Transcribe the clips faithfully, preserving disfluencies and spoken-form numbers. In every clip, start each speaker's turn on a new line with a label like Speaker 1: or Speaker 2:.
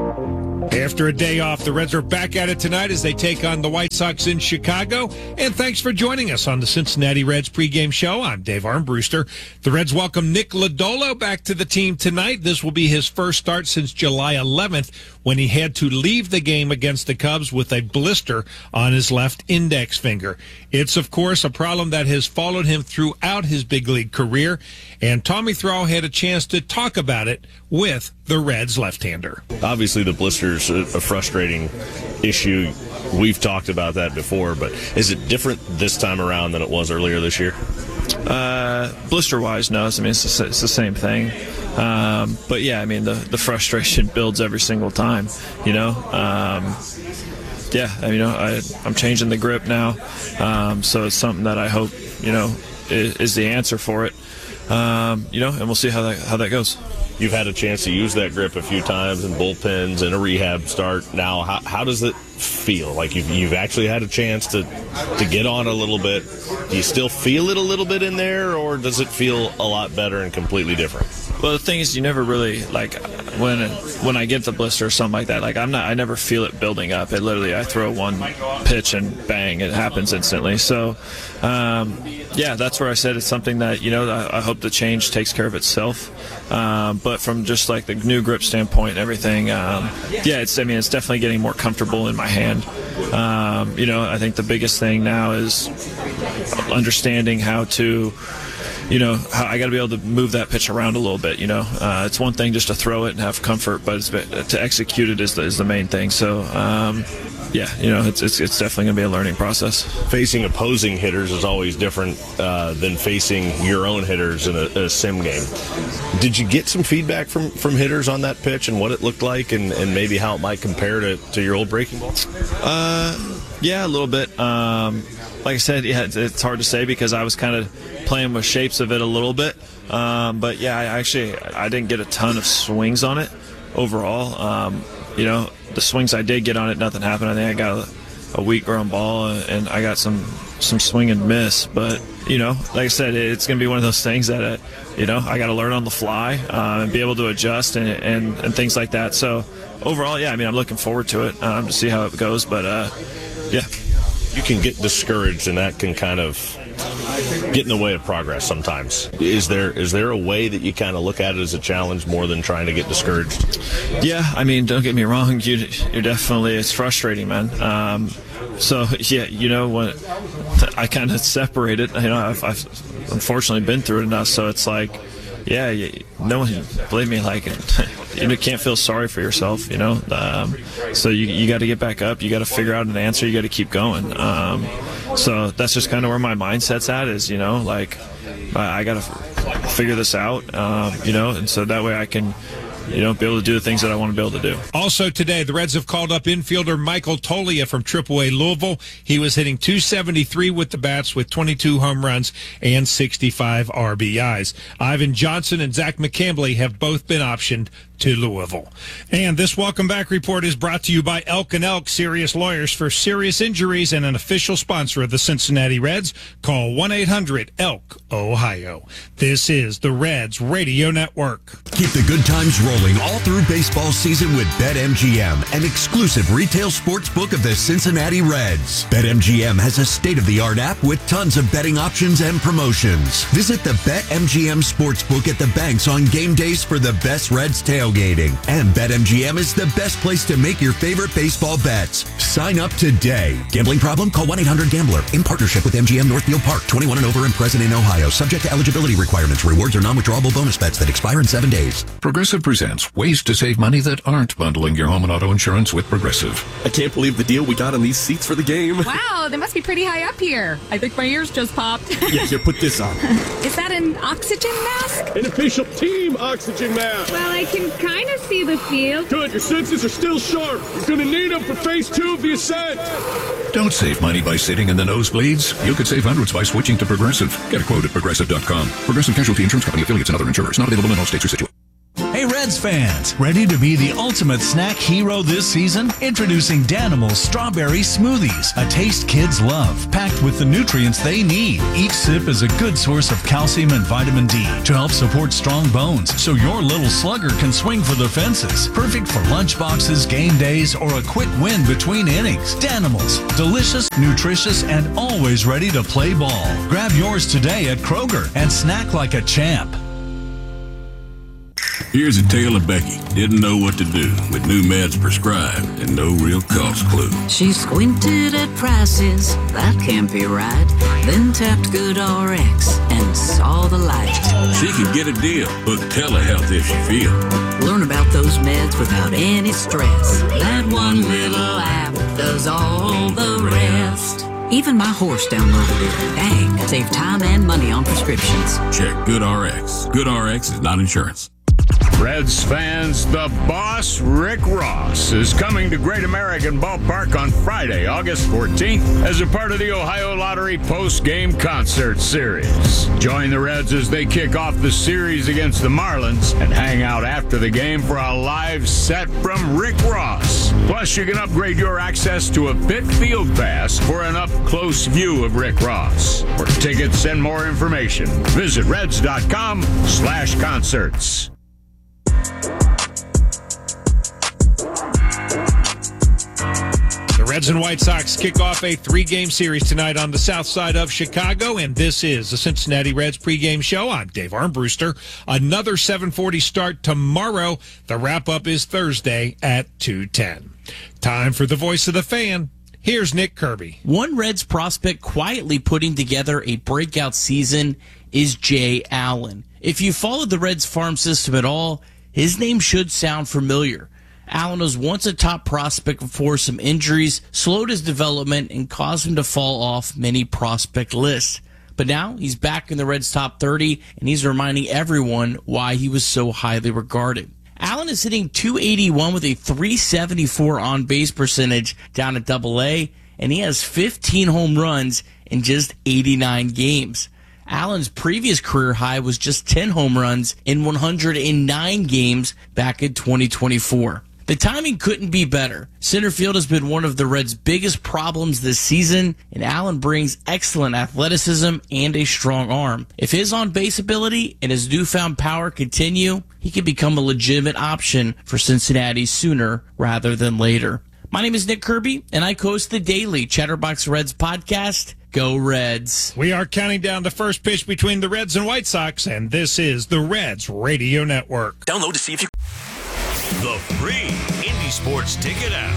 Speaker 1: After a day off, the Reds are back at it tonight as they take on the White Sox in Chicago. And thanks for joining us on the Cincinnati Reds pregame show. I'm Dave Armbruster. The Reds welcome Nick Lodolo back to the team tonight. This will be his first start since July eleventh, when he had to leave the game against the Cubs with a blister on his left index finger. It's, of course, a problem that has followed him throughout his big league career. And Tommy Thrall had a chance to talk about it with the Reds left-hander.
Speaker 2: Obviously, the blister's a, a frustrating issue. We've talked about that before, but is it different this time around than it was earlier this year?
Speaker 3: Uh, blister-wise, no. I mean, it's the, it's the same thing. Um, but, yeah, I mean, the, the frustration builds every single time, you know. Um, yeah, I, you know, I, I'm changing the grip now, um, so it's something that I hope, you know, is, is the answer for it. Um, you know, and we'll see how that how that goes.
Speaker 2: You've had a chance to use that grip a few times in bullpens and a rehab start. Now, how, how does it feel? Like you've, you've actually had a chance to, to get on a little bit. Do you still feel it a little bit in there, or does it feel a lot better and completely different?
Speaker 3: Well, the thing is, you never really, like, when when I get the blister or something like that, like, I'm not, I never feel it building up. It literally, I throw one pitch and bang, it happens instantly. So, um, yeah, that's where I said it's something that, you know, I, I hope the change takes care of itself. Um, but from just like the new grip standpoint and everything, um, yeah, it's, I mean, it's definitely getting more comfortable in my hand. Um, you know, I think the biggest thing now is understanding how to, you know, how I got to be able to move that pitch around a little bit. You know, uh, it's one thing just to throw it and have comfort, but it's, to execute it is the, is the main thing. So, um, yeah, you know, it's it's, it's definitely going to be a learning process.
Speaker 2: Facing opposing hitters is always different uh, than facing your own hitters in a, a sim game. Did you get some feedback from, from hitters on that pitch and what it looked like, and, and maybe how it might compare to, to your old breaking ball?
Speaker 3: Uh, yeah, a little bit. Um, like I said, yeah, it's, it's hard to say because I was kind of playing with shapes of it a little bit. Um, but yeah, I actually I didn't get a ton of swings on it overall. Um, you know, the swings I did get on it, nothing happened. I think I got a, a weak ground ball and I got some some swing and miss. But you know, like I said, it's going to be one of those things that uh, you know I got to learn on the fly uh, and be able to adjust and, and and things like that. So overall, yeah, I mean, I'm looking forward to it um, to see how it goes. But uh, yeah.
Speaker 2: You can get discouraged, and that can kind of get in the way of progress sometimes. Is there is there a way that you kind of look at it as a challenge more than trying to get discouraged?
Speaker 3: Yeah, I mean, don't get me wrong. You, you're definitely, it's frustrating, man. Um, so, yeah, you know, when I kind of separate it, you know, I've, I've unfortunately been through it enough, so it's like, yeah, you, no one, believe me, like, you can't feel sorry for yourself, you know. Um, so you you got to get back up. You got to figure out an answer. You got to keep going. Um, so that's just kind of where my mindset's at. Is, you know, like I, I got to f- figure this out. Um, you know, and so that way I can, you know, be able to do the things that I want to be able to do.
Speaker 1: Also today, the Reds have called up infielder Michael Toglia from triple A Louisville. He was hitting two seventy-three with the bats with twenty-two home runs and sixty-five R B Is. Ivan Johnson and Zach McCambley have both been optioned to Louisville. And this Welcome Back report is brought to you by Elk and Elk Serious Lawyers for serious injuries and an official sponsor of the Cincinnati Reds. Call one eight hundred elk ohio. This is the Reds Radio Network.
Speaker 4: Keep the good times rolling all through baseball season with BetMGM, an exclusive retail sports book of the Cincinnati Reds. BetMGM has a state-of-the-art app with tons of betting options and promotions. Visit the BetMGM Sportsbook at the banks on game days for the best Reds tailgating. And BetMGM is the best place to make your favorite baseball bets. Sign up today. Gambling problem? Call one eight hundred gambler. In partnership with M G M Northfield Park. twenty-one and over and present in Ohio. Subject to eligibility requirements. Rewards are non-withdrawable bonus bets that expire in seven days.
Speaker 5: Progressive presents ways to save money that aren't bundling your home and auto insurance with Progressive.
Speaker 6: I can't believe the deal we got on these seats for the game.
Speaker 7: Wow, they must be pretty high up here. I think my ears just popped.
Speaker 6: Yeah, here, put this on.
Speaker 7: Is that an oxygen mask?
Speaker 8: An official team oxygen mask.
Speaker 9: Well, I can kind of see the field.
Speaker 8: Good, your senses are still sharp. You're going to need them for phase two of the ascent.
Speaker 5: Don't save money by sitting in the nosebleeds. You could save hundreds by switching to Progressive. Get a quote at progressive dot com. Progressive Casualty Insurance Company, affiliates, and other insurers. Not available in all states or situations.
Speaker 10: Hey, Reds. Reds fans, ready to be the ultimate snack hero this season? Introducing Danimals Strawberry Smoothies, a taste kids love, packed with the nutrients they need. Each sip is a good source of calcium and vitamin D to help support strong bones, so your little slugger can swing for the fences. Perfect for lunchboxes, game days, or a quick win between innings. Danimals, delicious, nutritious, and always ready to play ball. Grab yours today at Kroger and snack like a champ.
Speaker 11: Here's a tale of Becky. Didn't know what to do with new meds prescribed and no real cost clue.
Speaker 12: She squinted at prices, that can't be right. Then tapped GoodRx and saw the light.
Speaker 11: She could get a deal. Book telehealth if she feel.
Speaker 12: Learn about those meds without any stress. That one little app does all the rest. Even my horse downloaded it. Dang, save time and money on prescriptions.
Speaker 11: Check GoodRx. GoodRx is not insurance.
Speaker 13: Reds fans, the boss, Rick Ross, is coming to Great American Ballpark on Friday, August fourteenth, as a part of the Ohio Lottery post-game concert series. Join the Reds as they kick off the series against the Marlins and hang out after the game for a live set from Rick Ross. Plus, you can upgrade your access to a Pit Field Pass for an up-close view of Rick Ross. For tickets and more information, visit reds.com slash concerts.
Speaker 1: The Reds and White Sox kick off a three-game series tonight on the south side of Chicago, and this is the Cincinnati Reds pregame show. I'm Dave Armbruster. Another seven forty start tomorrow. The wrap-up is Thursday at two ten. Time for the voice of the fan. Here's Nick Kirby.
Speaker 14: One Reds prospect quietly putting together a breakout season is Jay Allen. If you followed the Reds farm system at all, his name should sound familiar. Allen was once a top prospect before some injuries slowed his development and caused him to fall off many prospect lists. But now he's back in the Reds' top thirty, and he's reminding everyone why he was so highly regarded. Allen is hitting two eighty-one with a three seventy-four on-base percentage down at double A, and he has fifteen home runs in just eighty-nine games. Allen's previous career high was just ten home runs in one hundred nine games back in twenty twenty-four. The timing couldn't be better. Center field has been one of the Reds' biggest problems this season, and Allen brings excellent athleticism and a strong arm. If his on-base ability and his newfound power continue, he can become a legitimate option for Cincinnati sooner rather than later. My name is Nick Kirby, and I host the daily Chatterbox Reds podcast. Go Reds.
Speaker 1: We are counting down the first pitch between the Reds and White Sox, and this is the Reds Radio Network.
Speaker 15: Download to see if you... The free Indy Sports Ticket app.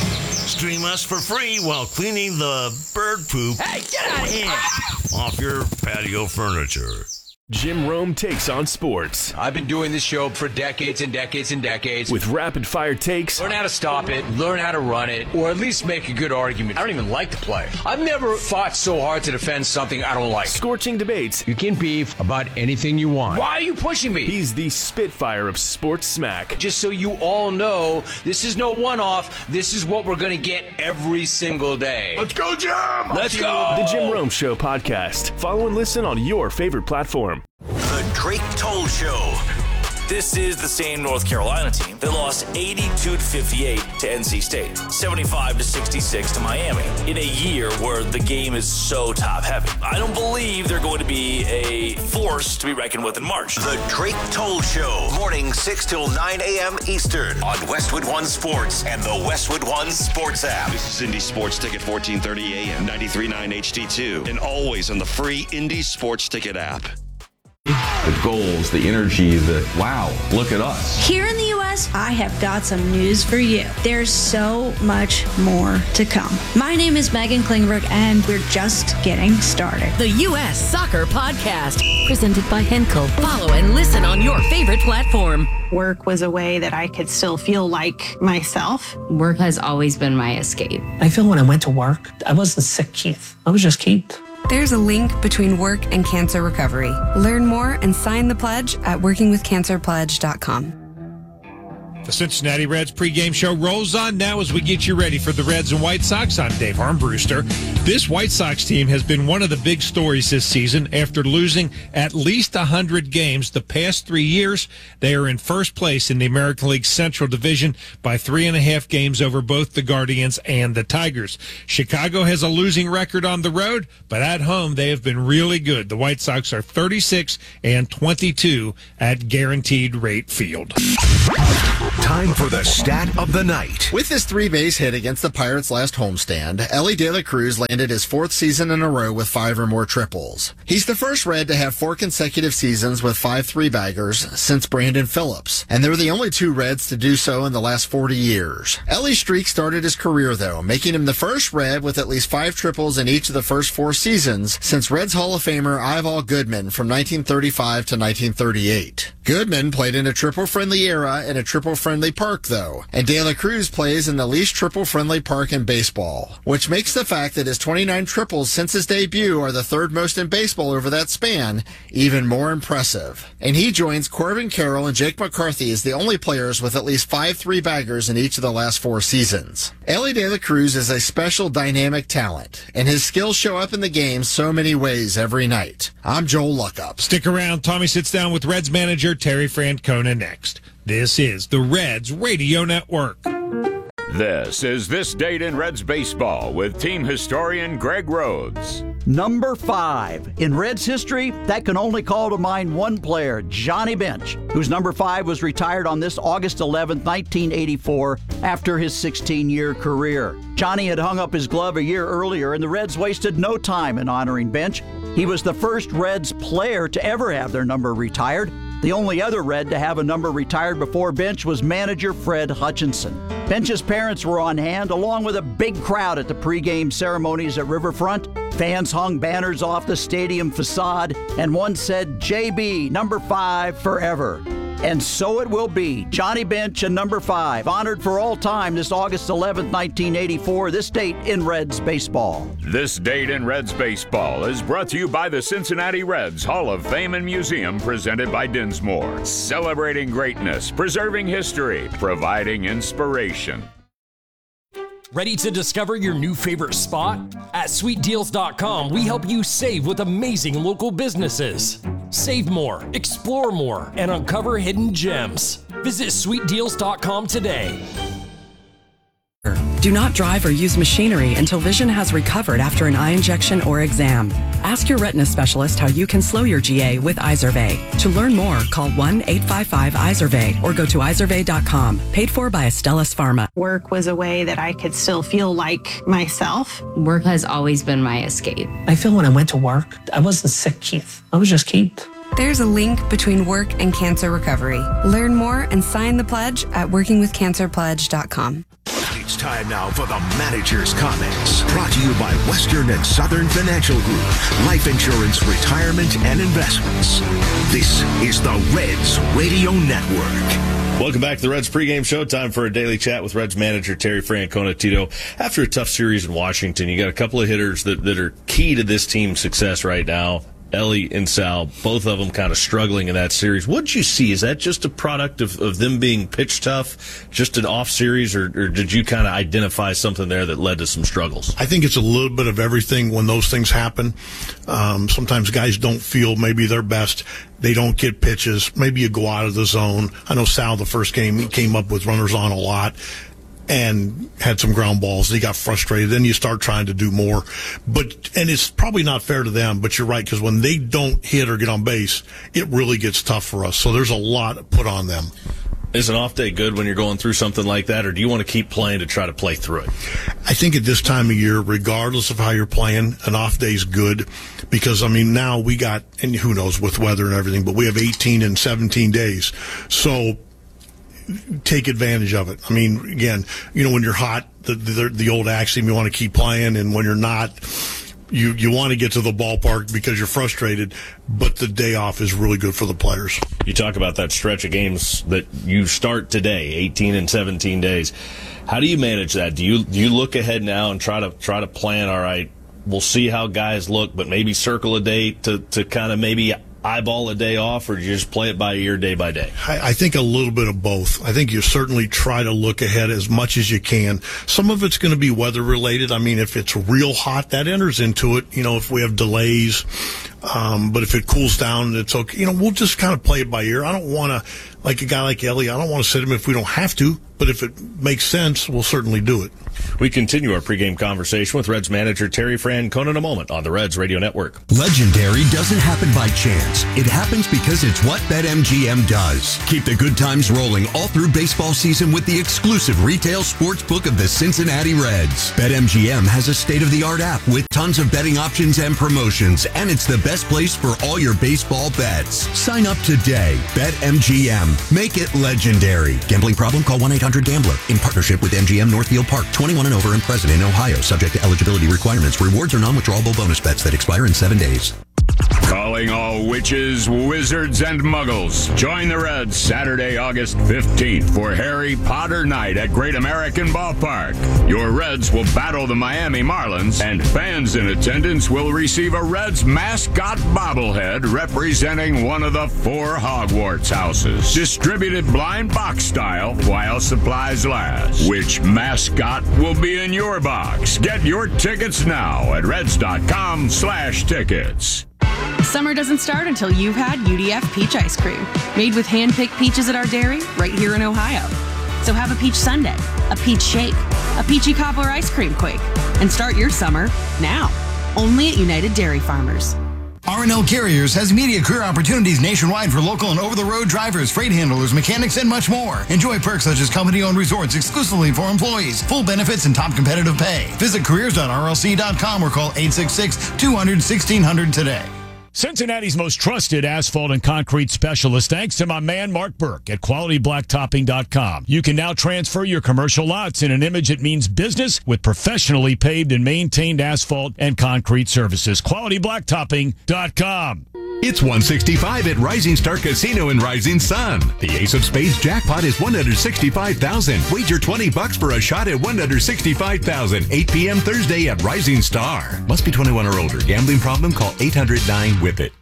Speaker 15: Stream us for free while cleaning the bird poop
Speaker 16: hey, get out of here.
Speaker 15: off your patio furniture.
Speaker 6: Jim Rome takes on sports.
Speaker 17: I've been doing this show for decades and decades and decades.
Speaker 6: With rapid-fire takes.
Speaker 17: Learn how to stop it, learn how to run it, or at least make a good argument. I don't even like the play. I've never fought so hard to defend something I don't like.
Speaker 6: Scorching debates.
Speaker 17: You can beef about anything you want. Why are you pushing me?
Speaker 6: He's the Spitfire of sports smack.
Speaker 17: Just so you all know, this is no one-off. This is what we're going to get every single day.
Speaker 8: Let's go, Jim!
Speaker 17: Let's go!
Speaker 6: The Jim Rome Show podcast. Follow and listen on your favorite platform.
Speaker 15: The Drake Toll Show.
Speaker 18: This is the same North Carolina team that lost eighty-two to fifty-eight to N C State, seventy-five to sixty-six to Miami, in a year where the game is so top-heavy. I don't believe they're going to be a force to be reckoned with in March.
Speaker 15: The Drake Toll Show, morning six till nine a.m. Eastern on Westwood One Sports and the Westwood One Sports app.
Speaker 19: This is Indy Sports Ticket, fourteen thirty a.m., ninety-three point nine H D two, and always on the free Indy Sports Ticket app.
Speaker 20: The goals, the energy, the wow, look at us.
Speaker 21: Here in the U S, I have got some news for you. There's so much more to come. My name is Megan Klingberg, and we're just getting started.
Speaker 22: The U S Soccer Podcast, presented by Henkel. Follow and listen on your favorite platform.
Speaker 23: Work was a way that I could still feel like myself.
Speaker 24: Work has always been my escape.
Speaker 25: I feel when I went to work, I wasn't sick, Keith. I was just Keith.
Speaker 26: There's a link between work and cancer recovery. Learn more and sign the pledge at working with cancer pledge dot com.
Speaker 1: The Cincinnati Reds pregame show rolls on now as we get you ready for the Reds and White Sox. I'm Dave Armbruster. This White Sox team has been one of the big stories this season. After losing at least one hundred games the past three years, they are in first place in the American League Central Division by three and a half games over both the Guardians and the Tigers. Chicago has a losing record on the road, but at home they have been really good. The White Sox are thirty-six and twenty-two at Guaranteed Rate Field.
Speaker 2: Time for the stat of the night.
Speaker 3: With his three-base hit against the Pirates' last homestand, Elly De La Cruz landed his fourth season in a row with five or more triples. He's the first Red to have four consecutive seasons with five three-baggers since Brandon Phillips, and they're the only two Reds to do so in the last forty years. Elly's streak started his career, though, making him the first Red with at least five triples in each of the first four seasons since Reds Hall of Famer Ival Goodman from nineteen thirty-five to nineteen thirty-eight. Goodman played in a triple-friendly era in a triple-friendly park, though, and De La Cruz plays in the least triple-friendly park in baseball, which makes the fact that his twenty-nine triples since his debut are the third most in baseball over that span even more impressive. And he joins Corbin Carroll and Jake McCarthy as the only players with at least five three-baggers in each of the last four seasons. Elly De La Cruz is a special dynamic talent, and his skills show up in the game so many ways every night. I'm Joel Luckup.
Speaker 1: Stick around. Tommy sits down with Reds manager Terry Francona next. This is the Reds Radio Network.
Speaker 13: This is This Date in Reds Baseball with team historian Greg Rhodes.
Speaker 4: Number five. In Reds history, that can only call to mind one player, Johnny Bench, whose number five was retired on this August eleventh, nineteen eighty-four, after his sixteen-year career. Johnny had hung up his glove a year earlier, and the Reds wasted no time in honoring Bench. He was the first Reds player to ever have their number retired. The only other Red to have a number retired before Bench was manager Fred Hutchinson. Bench's parents were on hand, along with a big crowd at the pregame ceremonies at Riverfront. Fans hung banners off the stadium facade, and one said, J B, number five, forever. And so it will be. Johnny Bench and number five, honored for all time this August eleventh, nineteen eighty-four, this date in Reds baseball.
Speaker 13: This Date in Reds Baseball is brought to you by the Cincinnati Reds Hall of Fame and Museum, presented by Dinsmore. Celebrating greatness, preserving history, providing inspiration.
Speaker 5: Ready to discover your new favorite spot? At sweet deals dot com, we help you save with amazing local businesses. Save more, explore more, and uncover hidden gems. Visit sweet deals dot com today.
Speaker 7: Do not drive or use machinery until vision has recovered after an eye injection or exam. Ask your retina specialist how you can slow your G A with Izervay. To learn more, call one eight five five Izervay or go to izervay dot com. Paid for by Astellas Pharma.
Speaker 23: Work was a way that I could still feel like myself.
Speaker 24: Work has always been my escape.
Speaker 25: I feel when I went to work, I wasn't sick, Keith. I was just Keith.
Speaker 26: There's a link between work and cancer recovery. Learn more and sign the pledge at working with cancer pledge dot com.
Speaker 2: It's time now for the manager's comments. Brought to you by Western and Southern Financial Group. Life insurance, retirement, and investments. This is the Reds Radio Network.
Speaker 9: Welcome back to the Reds pregame show. Time for a daily chat with Reds manager Terry Francona. Tito, after a tough series in Washington, you got a couple of hitters that, that are key to this team's success right now. Elly and Sal, both of them kind of struggling in that series. What did you see? Is that just a product of, of them being pitch tough, just an off series, or, or did you kind of identify something there that led to some struggles?
Speaker 27: I think it's a little bit of everything when those things happen. Um, sometimes guys don't feel maybe their best. They don't get pitches. Maybe you go out of the zone. I know Sal, the first game, he came up with runners on a lot and had some ground balls. He got frustrated. Then you start trying to do more. But, and it's probably not fair to them, but you're right, because when they don't hit or get on base, it really gets tough for us. So there's a lot put on them.
Speaker 9: Is an off day good when you're going through something like that, or do you want to keep playing to try to play through it?
Speaker 27: I think at this time of year, regardless of how you're playing, an off day is good because, I mean, now we got, and who knows with weather and everything, but we have eighteen and seventeen days. So take advantage of it. I mean, again, you know, when you're hot, the, the, the old axiom, you want to keep playing, and when you're not, you, you want to get to the ballpark because you're frustrated, but the day off is really good for the players.
Speaker 9: You talk about that stretch of games that you start today, eighteen and seventeen days. How do you manage that? Do you, do you look ahead now and try to, try to plan, all right, we'll see how guys look, but maybe circle a date to, to kind of maybe eyeball a day off, or do you just play it by ear day by day?
Speaker 27: I, I think a little bit of both. I think you certainly try to look ahead as much as you can. Some of it's going to be weather related. I mean, if it's real hot, that enters into it. You know, if we have delays, um, but if it cools down, it's okay. You know, we'll just kind of play it by ear. I don't want to, like a guy like Ellie, I don't want to sit him if we don't have to, but if it makes sense, we'll certainly do it.
Speaker 9: We continue our pregame conversation with Reds manager Terry Francona in a moment on the Reds Radio Network.
Speaker 8: Legendary doesn't happen by chance. It happens because it's what BetMGM does. Keep the good times rolling all through baseball season with the exclusive retail sports book of the Cincinnati Reds. BetMGM has a state-of-the-art app with tons of betting options and promotions, and it's the best place for all your baseball bets. Sign up today. BetMGM. Make it legendary. Gambling problem? Call one eight hundred gambler. In partnership with M G M Northfield Park. twenty-one and over and present in Ohio. Subject to eligibility requirements. Rewards are non-withdrawable bonus bets that expire in seven days.
Speaker 13: Calling all witches, wizards, and muggles. Join the Reds Saturday, August fifteenth for Harry Potter Night at Great American Ballpark. Your Reds will battle the Miami Marlins, and fans in attendance will receive a Reds mascot bobblehead representing one of the four Hogwarts houses. Distributed blind box style while supplies last. Which mascot will be in your box? Get your tickets now at reds.com slash tickets.
Speaker 10: Summer doesn't start until you've had U D F peach ice cream, made with hand-picked peaches at our dairy right here in Ohio. So have a peach sundae, a peach shake, a peachy cobbler ice cream quake, and start your summer now, only at United Dairy Farmers.
Speaker 11: R and L Carriers has immediate career opportunities nationwide for local and over-the-road drivers, freight handlers, mechanics, and much more. Enjoy perks such as company-owned resorts exclusively for employees, full benefits, and top competitive pay. Visit careers dot R L C dot com or call eight six six, two hundred, sixteen hundred today.
Speaker 12: Cincinnati's most trusted asphalt and concrete specialist, thanks to my man Mark Burke at quality blacktopping dot com. You can now transfer your commercial lots in an image that means business with professionally paved and maintained asphalt and concrete services. quality blacktopping dot com.
Speaker 14: It's one sixty-five at Rising Star Casino in Rising Sun. The Ace of Spades jackpot is one hundred sixty-five thousand dollars. Wager twenty bucks for a shot at one hundred sixty-five thousand dollars. eight p.m. Thursday at Rising Star. Must be twenty-one or older. Gambling problem? Call eight hundred nine whip it.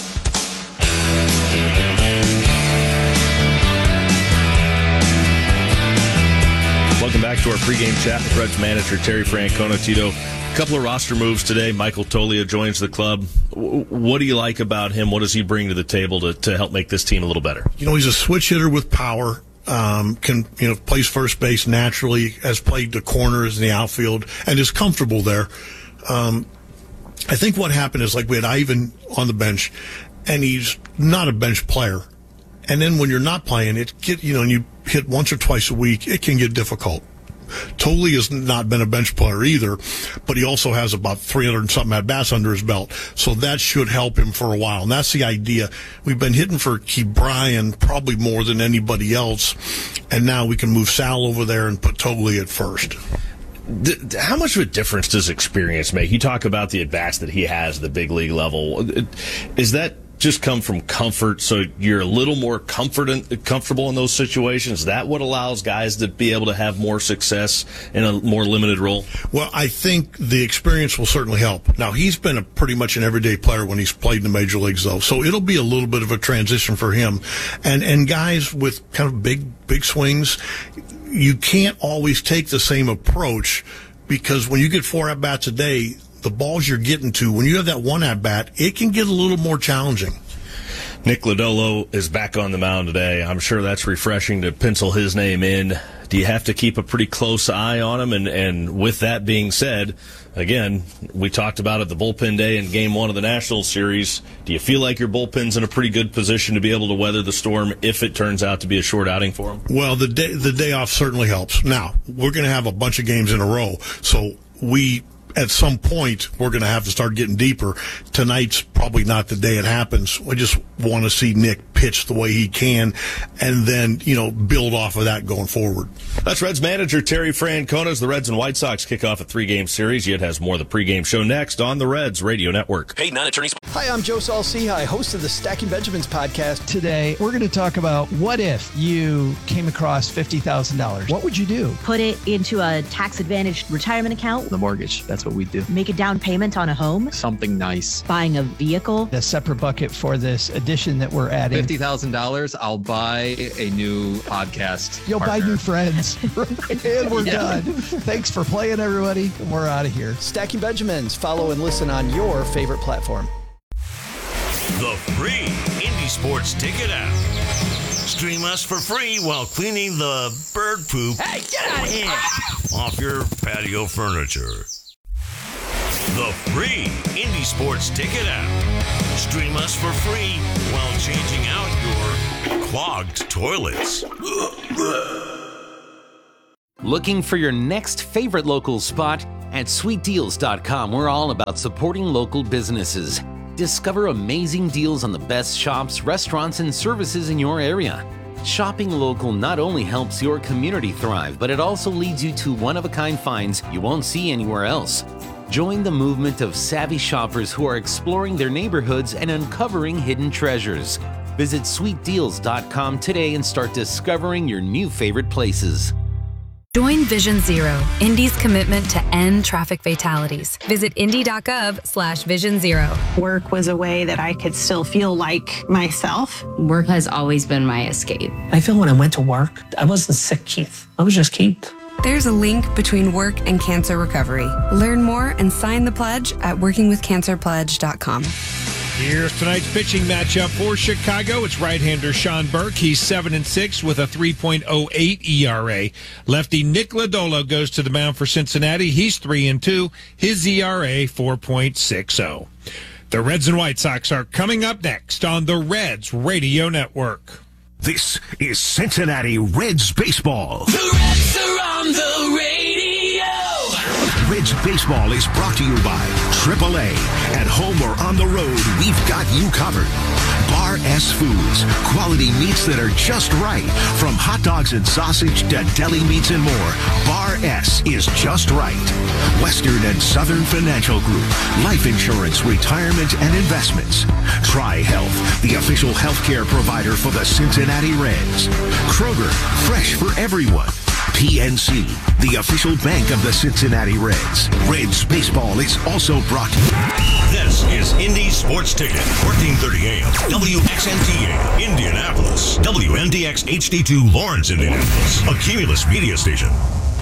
Speaker 9: Welcome back to our pregame chat with Reds manager Terry Francona. Tito, a couple of roster moves today. Michael Toglia joins the club. What do you like about him? What does he bring to the table to, to help make this team a little better?
Speaker 27: You know, he's a switch hitter with power. Um, can, you know, plays first base naturally, has played the corners in the outfield, and is comfortable there. Um, I think what happened is, like, we had Ivan on the bench, and he's not a bench player. And then when you're not playing, it get, you know, and you hit once or twice a week, it can get difficult. Totally has not been a bench player either, but he also has about three hundred and something at-bats under his belt. So that should help him for a while. And that's the idea. We've been hitting for Ke'Bryan probably more than anybody else, and now we can move Sal over there and put Toglia at first.
Speaker 9: How much of a difference does experience make? You talk about the at-bats that he has at the big league level. Is that just come from comfort, so you're a little more comfort and comfortable in those situations? Is that what allows guys to be able to have more success in a more limited role?
Speaker 27: Well, I think the experience will certainly help. Now, he's been a pretty much an everyday player when he's played in the major leagues, though, so it'll be a little bit of a transition for him. And and guys with kind of big, big swings, you can't always take the same approach, because when you get four at-bats a day, the balls you're getting to, when you have that one at-bat, it can get a little more challenging.
Speaker 9: Nick Lodolo is back on the mound today. I'm sure that's refreshing to pencil his name in. Do you have to keep a pretty close eye on him? And, and with that being said, again, we talked about it the bullpen day in game one of the National Series. Do you feel like your bullpen's in a pretty good position to be able to weather the storm if it turns out to be a short outing for him?
Speaker 27: Well, the day, the day off certainly helps. Now, we're going to have a bunch of games in a row, so we... at some point, we're going to have to start getting deeper. Tonight's probably not the day it happens. I just want to see Nick pitch the way he can, and then, you know, build off of that going forward.
Speaker 9: That's Reds manager Terry Francona as the Reds and White Sox kick off a three-game series. Yet has more of the pregame show next on the Reds Radio Network.
Speaker 16: Hey, non-attorneys.
Speaker 17: Hi, I'm Joe Saul-Sehy, host of the Stacking Benjamins podcast.
Speaker 28: Today, we're going to talk about what if you came across fifty thousand dollars. What would you do?
Speaker 29: Put it into a tax-advantaged retirement account.
Speaker 28: The mortgage.
Speaker 6: That's what we do.
Speaker 15: Make a down payment on a home?
Speaker 6: Something nice.
Speaker 15: Buying a vehicle?
Speaker 28: A separate bucket for this addition that we're adding.
Speaker 6: fifty thousand dollars, I'll buy a new podcast.
Speaker 28: You'll
Speaker 6: partner.
Speaker 28: buy new friends. And we're yeah. done. Thanks for playing, everybody. We're out of here.
Speaker 17: Stacking Benjamins. Follow and listen on your favorite platform.
Speaker 16: The free Indy Sports Ticket app. Stream us for free while cleaning the bird poop.
Speaker 18: Hey, get out of here!
Speaker 16: Off your patio furniture. The free Indy Sports Ticket app. Stream us for free while changing out your clogged toilets.
Speaker 19: Looking for your next favorite local spot? At sweet deals dot com, we're all about supporting local businesses. Discover amazing deals on the best shops, restaurants, and services in your area. Shopping local not only helps your community thrive, but it also leads you to one-of-a-kind finds you won't see anywhere else. Join the movement of savvy shoppers who are exploring their neighborhoods and uncovering hidden treasures. Visit sweet deals dot com today and start discovering your new favorite places.
Speaker 26: Join Vision Zero, Indy's commitment to end traffic fatalities. Visit indy.gov slash vision zero.
Speaker 23: Work was a way that I could still feel like myself.
Speaker 24: Work has always been my escape.
Speaker 25: I feel when I went to work, I wasn't sick, Keith. I was just Keith.
Speaker 26: There's a link between work and cancer recovery. Learn more and sign the pledge at working with cancer pledge dot com.
Speaker 1: Here's tonight's pitching matchup for Chicago. It's right-hander Sean Burke. He's seven and six with a three point oh eight E R A. Lefty Nick Lodolo goes to the mound for Cincinnati. He's three and two. His E R A four point six oh. The Reds and White Sox are coming up next on the Reds Radio Network.
Speaker 2: This is Cincinnati Reds baseball.
Speaker 18: The Reds are on the radio.
Speaker 2: Reds baseball is brought to you by triple A. At home or on the road, we've got you covered. Bar S Foods, quality meats that are just right. From hot dogs and sausage to deli meats and more, Bar S is just right. Western and Southern Financial Group, life insurance, retirement, and investments. Tri-Health, the official healthcare provider for the Cincinnati Reds. Kroger, fresh for everyone. P N C, the official bank of the Cincinnati Reds. Reds baseball is also brought to you.
Speaker 16: This is Indy Sports Ticket, fourteen thirty A M, W X N T A, Indianapolis, W N D X H D two, Lawrence, Indianapolis, a Cumulus media station.